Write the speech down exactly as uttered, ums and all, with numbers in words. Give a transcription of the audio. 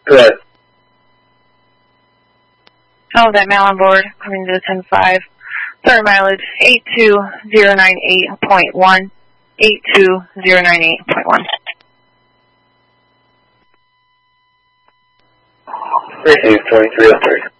Correct. Oh, that mail on board coming to the ten five. Third mileage, eight two zero nine eight point one. eight two zero nine eight point one. Receive twenty-three oh three.